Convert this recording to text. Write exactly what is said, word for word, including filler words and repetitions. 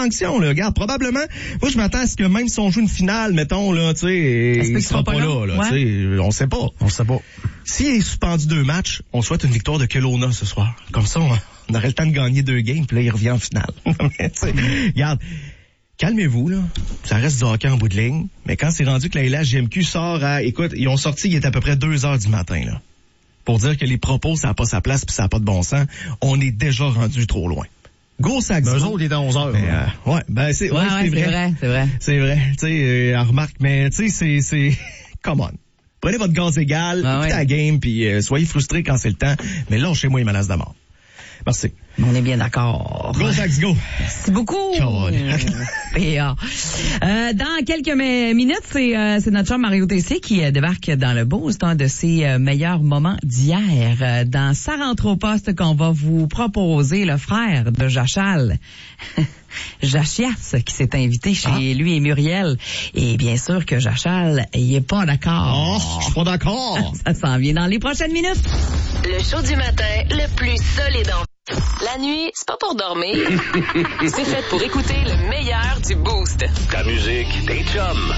sanction, là. Regarde, probablement, moi, je m'attends à ce que même si on joue une finale, mettons, là, tu sais, il sera pas là, là, tu sais, on sait pas. On sait pas. S'il est suspendu deux matchs, on souhaite une victoire de Kelowna ce soir. Comme ça, on, on aurait le temps de gagner deux games, puis là, il revient en finale. Regarde, calmez-vous, là. Ça reste du hockey en bout de ligne. Mais quand c'est rendu que la L H J M Q sort à... Écoute, ils ont sorti, il est à peu près deux heures du matin, là. Pour dire que les propos, ça n'a pas sa place puis ça n'a pas de bon sens. On est déjà rendu trop loin. Go Sax. Eux autres, ils étaient à onze heures. Mais, euh, ouais, ben c'est, ouais, ouais, ouais, c'est, c'est vrai. vrai. C'est vrai, c'est vrai. Tu sais, euh, remarque, mais tu sais, c'est, c'est, come on. Prenez votre gaz égal, ah, écoutez ouais. la game, puis euh, soyez frustrés quand c'est le temps. Mais là, chez moi, il menace de mort. Merci. On est bien d'accord. Go Sax, go. Merci beaucoup. P A. Euh, dans quelques minutes, c'est, euh, c'est notre chum Mario Tessier qui euh, débarque dans le boost, un de ses euh, meilleurs moments d'hier. Euh, dans sa rentre au poste qu'on va vous proposer, le frère de Jachal, Jachias, qui s'est invité chez ah. lui et Muriel. Et bien sûr que Jachal, il est pas d'accord. Oh, je suis pas d'accord. Ça s'en vient dans les prochaines minutes. Le show du matin, le plus solide en... La nuit, c'est pas pour dormir. C'est fait pour écouter le meilleur du Boost. Ta musique, tes chums.